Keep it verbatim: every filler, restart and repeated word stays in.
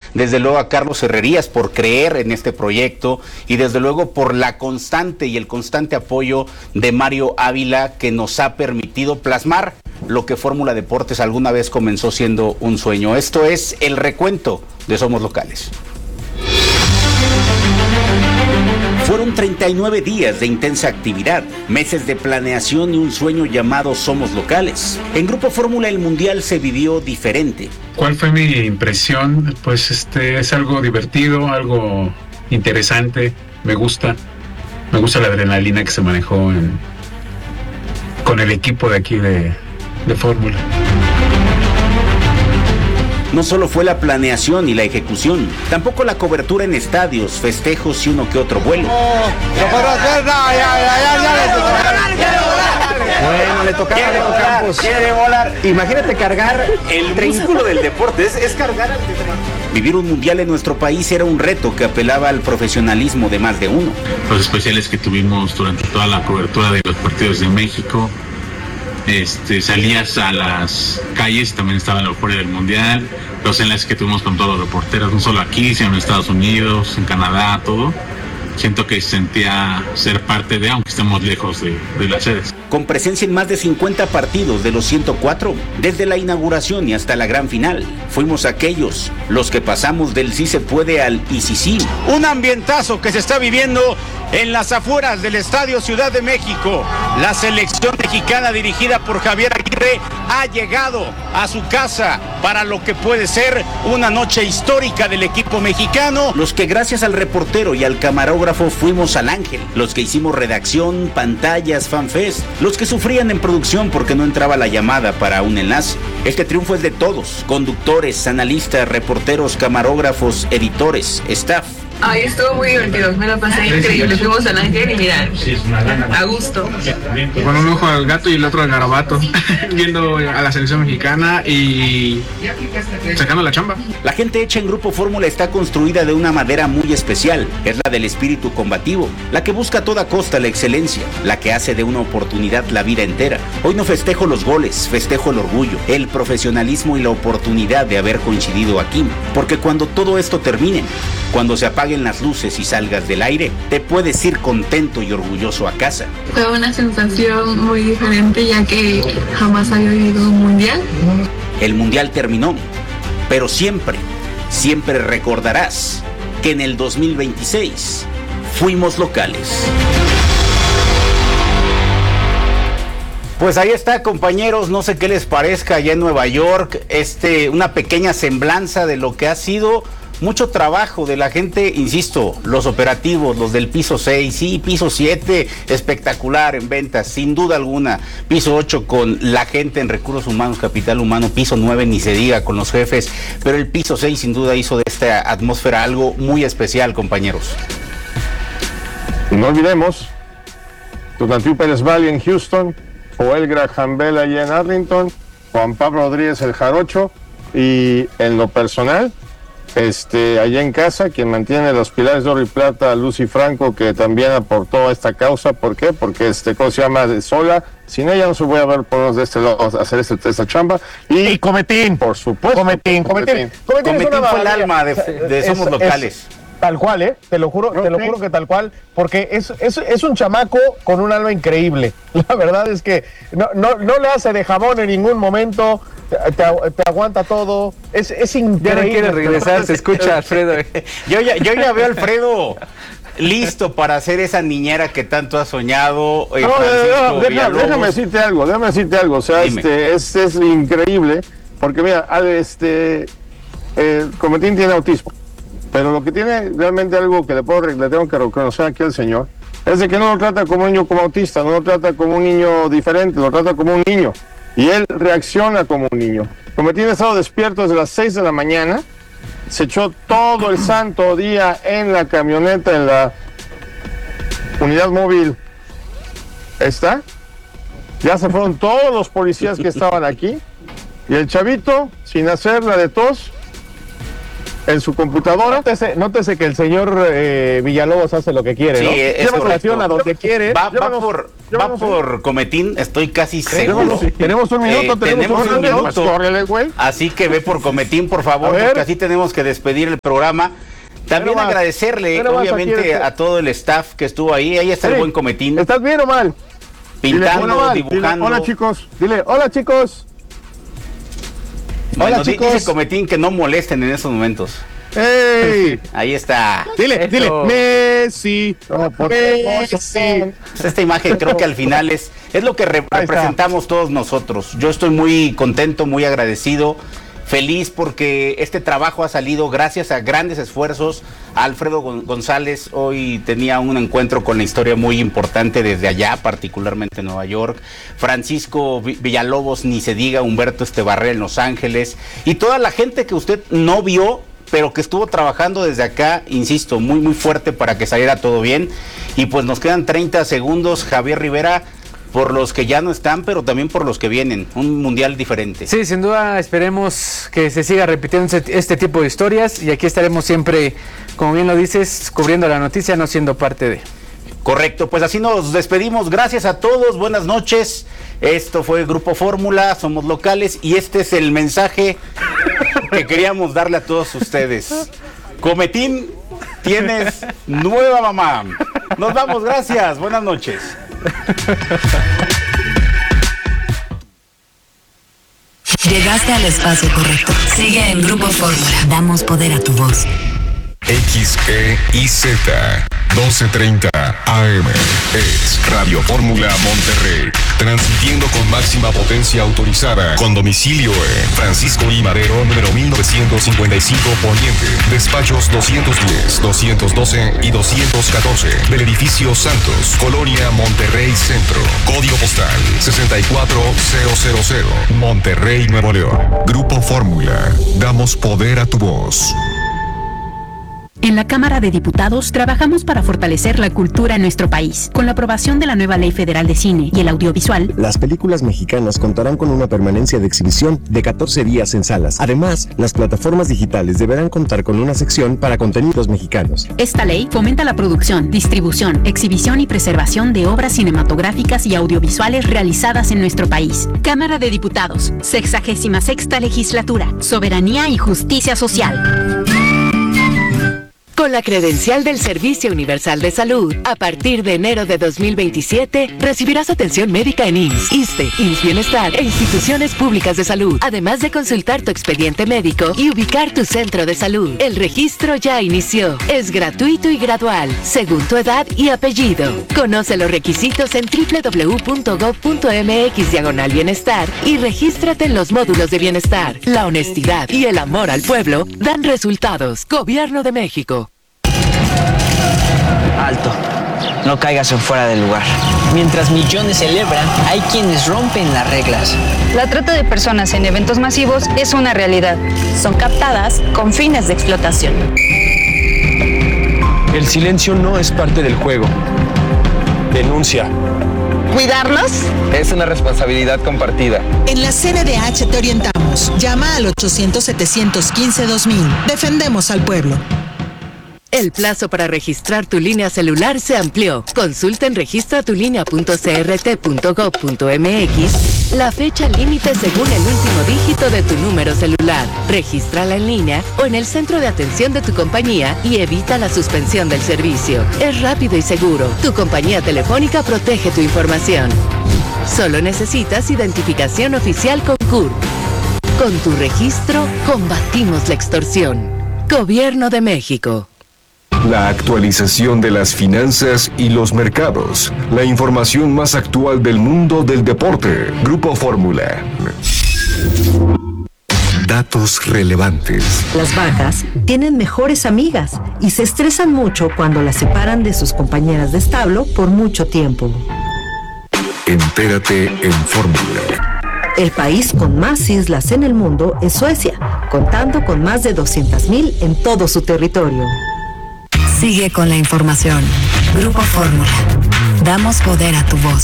desde luego a Carlos Herrerías por creer en este proyecto y desde luego por la constante y el constante apoyo de Mario Ávila, que nos ha permitido plasmar lo que Fórmula Deportes alguna vez comenzó siendo un sueño. Esto es el recuento de Somos Locales. Fueron treinta y nueve días de intensa actividad, meses de planeación y un sueño llamado Somos Locales. En Grupo Fórmula el Mundial se vivió diferente. ¿Cuál fue mi impresión? Pues este es algo divertido, algo interesante, me gusta. Me gusta la adrenalina que se manejó en, con el equipo de aquí de, de Fórmula. No solo fue la planeación y la ejecución, tampoco la cobertura en estadios, festejos y uno que otro vuelo. Bueno, le tocaba a Leco Campos. Quiere volar. Imagínate cargar el músculo del deporte, es, es cargar al deporte. Vivir un mundial en nuestro país era un reto que apelaba al profesionalismo de más de uno. Los especiales que tuvimos durante toda la cobertura de los partidos de México. Este, salías a las calles, también estaba la euforia del mundial, los enlaces que tuvimos con todos los reporteros, no solo aquí, sino en Estados Unidos, en Canadá, todo. Siento que sentía ser parte de, aunque estemos lejos de, de las sedes. Con presencia en más de cincuenta partidos de los ciento cuatro, desde la inauguración y hasta la gran final, fuimos aquellos, los que pasamos del sí se puede al y sí sí. Un ambientazo que se está viviendo en las afueras del Estadio Ciudad de México. La selección mexicana dirigida por Javier Aguirre ha llegado a su casa para lo que puede ser una noche histórica del equipo mexicano. Los que gracias al reportero y al camarógrafo fuimos al Ángel, los que hicimos redacción, pantallas, fanfest, los que sufrían en producción porque no entraba la llamada para un enlace. Este triunfo es de todos, conductores, analistas, reporteros, camarógrafos, editores, staff. Ay, estuvo muy divertido, me la pasé increíble. Fuimos al Ángel y mira, a gusto. Con un ojo al gato y el otro al garabato, viendo a la selección mexicana y sacando la chamba. La gente hecha en Grupo Fórmula está construida de una madera muy especial. Es la del espíritu combativo, la que busca a toda costa la excelencia, la que hace de una oportunidad la vida entera. Hoy no festejo los goles, festejo el orgullo, el profesionalismo y la oportunidad de haber coincidido aquí. Porque cuando todo esto termine, cuando se apaguen las luces y salgas del aire, te puedes ir contento y orgulloso a casa. Fue una sensación muy diferente, ya que jamás había vivido un mundial. El mundial terminó, pero siempre, siempre recordarás que en el dos mil veintiséis fuimos locales. Pues ahí está, compañeros, no sé qué les parezca allá en Nueva York, este, una pequeña semblanza de lo que ha sido mucho trabajo de la gente, insisto, los operativos, los del piso seis, sí, piso siete, espectacular en ventas, sin duda alguna, piso ocho con la gente en recursos humanos, capital humano, piso nueve ni se diga con los jefes, pero el piso seis sin duda hizo de esta atmósfera algo muy especial, compañeros. Y no olvidemos, Tutantiu Pérez Valle en Houston, Joel Graham Bell allá en Arlington, Juan Pablo Rodríguez el Jarocho, y en lo personal, Este, allá en casa, quien mantiene los pilares de oro y plata, Lucy Franco, que también aportó a esta causa. ¿Por qué? Porque, este, ¿cómo se llama? Sola, sin ella no se voy a ver por los de este lado hacer este, esta chamba. Y, y Cometín, por supuesto. Cometín, Cometín. Cometín, Cometín fue el alma de, de Somos es, Locales. Es, tal cual, ¿eh? Te lo juro, no, te lo sí. juro que tal cual, porque es, es, es un chamaco con un alma increíble. La verdad es que no, no, no le hace de jamón en ningún momento. Te, te aguanta todo, es, es increíble. Ya no quiere regresar, se escucha Alfredo. Yo ya, yo ya veo a Alfredo listo para ser esa niñera que tanto ha soñado. Eh, no, no, no, déjame, déjame decirte algo, déjame decirte algo, o sea, este, es, es increíble, porque mira, este, eh, Cometín tiene autismo, pero lo que tiene realmente algo que le, puedo, le tengo que reconocer aquí al señor, es de que no lo trata como un niño como autista, no lo trata como un niño diferente, lo trata como un niño. Y él reacciona como un niño. Cometín ha estado despierto desde las seis de la mañana, se echó todo el santo día en la camioneta, en la unidad móvil. ¿Está? Ya se fueron todos los policías que estaban aquí. Y el chavito, sin hacer la de tos, en su computadora. Nótese, nótese que el señor eh, Villalobos hace lo que quiere, sí, ¿no? es Lleva correcto. relación a donde quiere. Va, va Llévanos, por, llévanos, va por Cometín, estoy casi seguro. Tenemos, tenemos un minuto, Eh, tenemos, tenemos un un minuto. minuto. Córrele, güey. Así que ve por Cometín, por favor, A ver. porque así tenemos que despedir el programa. También Pero más, agradecerle, pero más, obviamente, aquí está. a todo el staff que estuvo ahí. Ahí está el Sí. buen Cometín, ¿Estás bien o mal? pintando, Dile, hola, dibujando. dile, hola, chicos. Dile, hola chicos. Bueno, Hola, di- chicos. dice Cometín que no molesten en esos momentos. ¡Ey! Ahí está. Dile, Eso. dile, Messi. No, por Messi. Pues esta imagen creo que al final es, es lo que re- Ahí está. representamos todos nosotros. Yo estoy muy contento, muy agradecido, feliz porque este trabajo ha salido gracias a grandes esfuerzos. Alfredo Gon- González hoy tenía un encuentro con la historia muy importante desde allá, particularmente en Nueva York. Francisco Vi- Villalobos, ni se diga, Humberto Estebarré en Los Ángeles. Y toda la gente que usted no vio, pero que estuvo trabajando desde acá, insisto, muy muy fuerte para que saliera todo bien. Y pues nos quedan treinta segundos, Javier Rivera, por los que ya no están, pero también por los que vienen, un mundial diferente. Sí, sin duda esperemos que se siga repitiendo este, este tipo de historias y aquí estaremos siempre, como bien lo dices, cubriendo la noticia, no siendo parte de... Correcto, pues así nos despedimos, gracias a todos, buenas noches. Esto fue Grupo Fórmula, somos locales y este es el mensaje que queríamos darle a todos ustedes. Cometín, tienes nueva mamá. Nos vamos, gracias, buenas noches. Llegaste al espacio correcto. Sigue en Grupo Fórmula. Damos poder a tu voz. X E I Z doce treinta A M es Radio Fórmula Monterrey, transmitiendo con máxima potencia autorizada, con domicilio en Francisco I. Madero, número mil novecientos cincuenta y cinco Poniente, despachos doscientos diez, doscientos doce y doscientos catorce, del edificio Santos, Colonia Monterrey Centro, código postal sesenta y cuatro mil, Monterrey, Nuevo León. Grupo Fórmula, damos poder a tu voz. En la Cámara de Diputados trabajamos para fortalecer la cultura en nuestro país. Con la aprobación de la nueva Ley Federal de Cine y el Audiovisual, las películas mexicanas contarán con una permanencia de exhibición de catorce días en salas. Además, las plataformas digitales deberán contar con una sección para contenidos mexicanos. Esta ley fomenta la producción, distribución, exhibición y preservación de obras cinematográficas y audiovisuales realizadas en nuestro país. Cámara de Diputados, sexagésima sexta legislatura, soberanía y justicia social. Con la credencial del Servicio Universal de Salud, a partir de enero de dos mil veintisiete, recibirás atención médica en I M S S, ISSSTE, I M S S Bienestar e instituciones públicas de salud, además de consultar tu expediente médico y ubicar tu centro de salud. El registro ya inició. Es gratuito y gradual, según tu edad y apellido. Conoce los requisitos en doble u doble u doble u punto gob punto eme equis diagonal bienestar y regístrate en los módulos de bienestar. La honestidad y el amor al pueblo dan resultados. Gobierno de México. Alto, no caigas en fuera del lugar. Mientras millones celebran, hay quienes rompen las reglas. La trata de personas en eventos masivos es una realidad. Son captadas con fines de explotación. El silencio no es parte del juego. Denuncia. ¿Cuidarlos? Es una responsabilidad compartida. En la C N D H te orientamos. Llama al ochocientos, setecientos quince, dos mil. Defendemos al pueblo. El plazo para registrar tu línea celular se amplió. Consulta en registra tu línea punto c r t punto gob punto eme equis la fecha límite según el último dígito de tu número celular. Regístrala en línea o en el centro de atención de tu compañía y evita la suspensión del servicio. Es rápido y seguro. Tu compañía telefónica protege tu información. Solo necesitas identificación oficial con C U R. Con tu registro, combatimos la extorsión. Gobierno de México. La actualización de las finanzas y los mercados. La información más actual del mundo del deporte. Grupo Fórmula. Datos relevantes. Las vacas tienen mejores amigas y se estresan mucho cuando las separan de sus compañeras de establo por mucho tiempo. Entérate en Fórmula. El país con más islas en el mundo es Suecia, contando con más de doscientas mil en todo su territorio. Sigue con la información. Grupo Fórmula. Damos poder a tu voz.